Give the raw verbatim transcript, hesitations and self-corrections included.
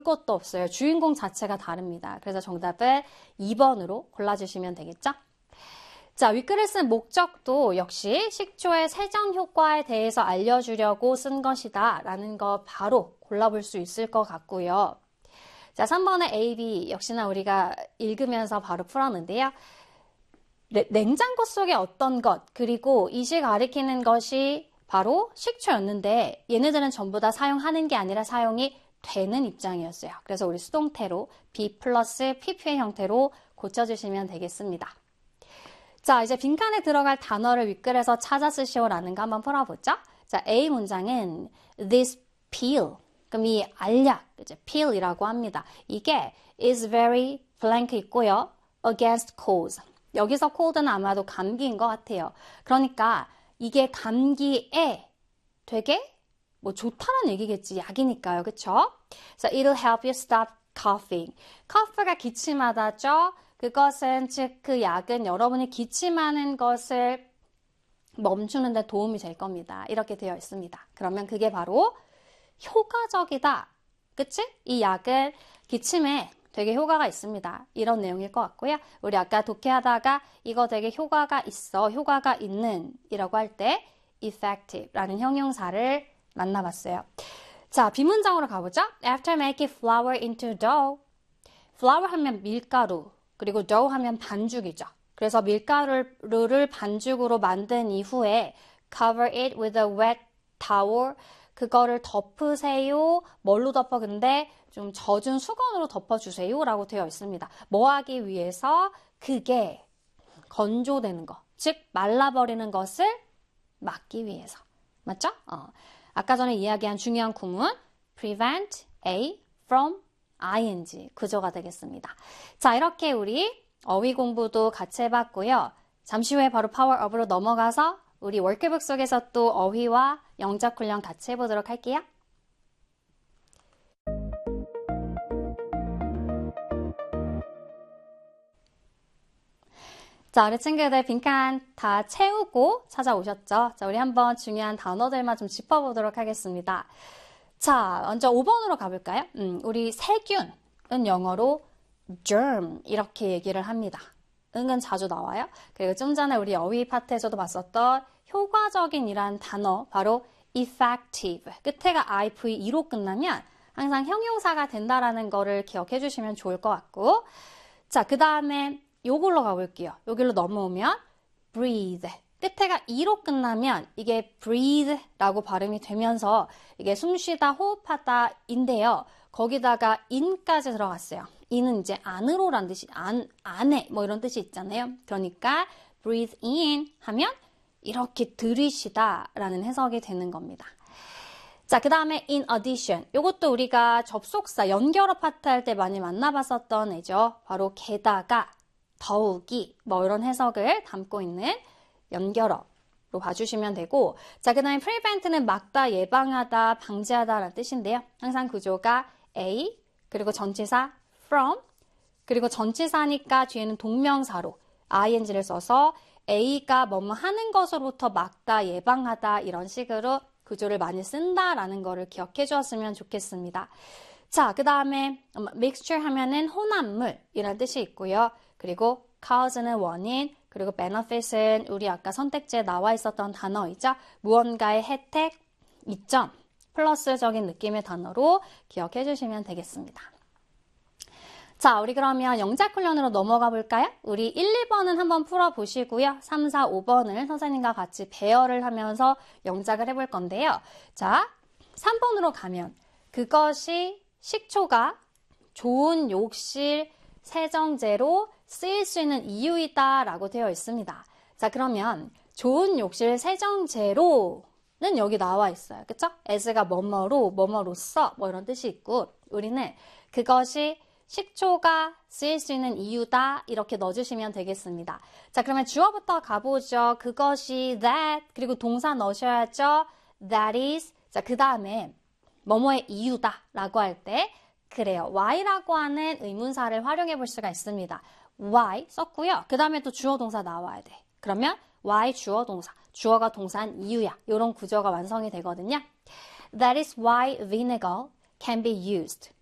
것도 없어요. 주인공 자체가 다릅니다. 그래서 정답은 이 번으로 골라주시면 되겠죠? 자, 윗글을 쓴 목적도 역시 식초의 세정 효과에 대해서 알려주려고 쓴 것이다 라는 거 바로 골라볼 수 있을 것 같고요. 자, 삼 번의 A, B 역시나 우리가 읽으면서 바로 풀었는데요. 냉장고 속에 어떤 것, 그리고 이시 가리키는 것이 바로 식초였는데 얘네들은 전부 다 사용하는 게 아니라 사용이 되는 입장이었어요. 그래서 우리 수동태로 be 플러스 pp의 형태로 고쳐주시면 되겠습니다. 자, 이제 빈칸에 들어갈 단어를 윗글에서 찾아 쓰시오라는 거 한번 풀어보죠. 자, A 문장은 this pill, 그럼 이 알약, 이제 pill이라고 합니다. 이게 is very blank 있고요. against colds. 여기서 cold는 아마도 감기인 것 같아요. 그러니까 이게 감기에 되게 뭐 좋다는 얘기겠지. 약이니까요. 그쵸? So it'll help you stop coughing. cough가 기침하다죠. 그것은 즉 그 약은 여러분이 기침하는 것을 멈추는 데 도움이 될 겁니다. 이렇게 되어 있습니다. 그러면 그게 바로 효과적이다. 그치? 이 약은 기침에 되게 효과가 있습니다. 이런 내용일 것 같고요. 우리 아까 독해하다가 이거 되게 효과가 있어, 효과가 있는 이라고 할 때 effective라는 형용사를 만나봤어요. 자, 비문장으로 가보죠. After making flour into dough. flour 하면 밀가루, 그리고 dough 하면 반죽이죠. 그래서 밀가루를 반죽으로 만든 이후에 cover it with a wet towel. 그거를 덮으세요. 뭘로 덮어? 근데 좀 젖은 수건으로 덮어주세요 라고 되어 있습니다. 뭐 하기 위해서? 그게 건조되는 거, 즉 말라버리는 것을 막기 위해서. 맞죠? 어. 아까 전에 이야기한 중요한 구문 prevent A from ing 구조가 되겠습니다. 자, 이렇게 우리 어휘 공부도 같이 해봤고요. 잠시 후에 바로 파워업으로 넘어가서 우리 워크북 속에서 또 어휘와 영작 훈련 같이 해보도록 할게요. 자, 우리 친구들 빈칸 다 채우고 찾아오셨죠? 자, 우리 한번 중요한 단어들만 좀 짚어보도록 하겠습니다. 자, 먼저 오 번으로 가볼까요? 음, 우리 세균은 영어로 germ 이렇게 얘기를 합니다. 은근 자주 나와요. 그리고 좀 전에 우리 어휘 파트에서도 봤었던 효과적인 이란 단어 바로 effective. 끝에가 ive로 끝나면 항상 형용사가 된다라는 거를 기억해 주시면 좋을 것 같고, 자, 그 다음에 요걸로 가볼게요. 여기로 넘어오면 breathe. 끝에가 이로 끝나면 이게 breathe라고 발음이 되면서 이게 숨쉬다, 호흡하다 인데요. 거기다가 in까지 들어갔어요. in은 이제 안으로란 뜻이, 안, 안에 뭐 이런 뜻이 있잖아요. 그러니까 breathe in 하면 이렇게 들이쉬다 라는 해석이 되는 겁니다. 자, 그 다음에 in addition. 이것도 우리가 접속사, 연결어 파트 할 때 많이 만나봤었던 애죠. 바로 게다가, 더욱이 뭐 이런 해석을 담고 있는 연결어로 봐주시면 되고, 자, 그 다음에 prevent는 막다, 예방하다, 방지하다 라는 뜻인데요. 항상 구조가 A, 그리고 전치사 from, 그리고 전치사니까 뒤에는 동명사로 ing를 써서 A가 뭐뭐 하는 것으로부터 막다, 예방하다 이런 식으로 구조를 많이 쓴다라는 거를 기억해 주었으면 좋겠습니다. 자, 그 다음에 mixture 하면은 혼합물 이런 뜻이 있고요. 그리고 cause는 원인, 그리고 benefit은 우리 아까 선택지에 나와 있었던 단어이자 무언가의 혜택, 이점, 플러스적인 느낌의 단어로 기억해 주시면 되겠습니다. 자, 우리 그러면 영작 훈련으로 넘어가 볼까요? 우리 일, 이 번은 한번 풀어보시고요. 삼, 사, 오 번을 선생님과 같이 배열을 하면서 영작을 해볼 건데요. 자, 삼 번으로 가면 그것이 식초가 좋은 욕실 세정제로 쓰일 수 있는 이유이다 라고 되어 있습니다. 자, 그러면 좋은 욕실 세정제로는 여기 나와 있어요. 그쵸? as가 뭐뭐로, 뭐뭐로써 뭐 이런 뜻이 있고, 우리는 그것이 식초가 쓰일 수 있는 이유다 이렇게 넣어주시면 되겠습니다. 자, 그러면 주어부터 가보죠. 그것이 that, 그리고 동사 넣으셔야죠. that is. 자, 그 다음에 뭐뭐의 이유다 라고 할 때 그래요. why라고 하는 의문사를 활용해 볼 수가 있습니다. why 썼고요. 그 다음에 또 주어 동사 나와야 돼. 그러면 why 주어 동사, 주어가 동사한 이유야. 이런 구조가 완성이 되거든요. That is why vinegar can be used.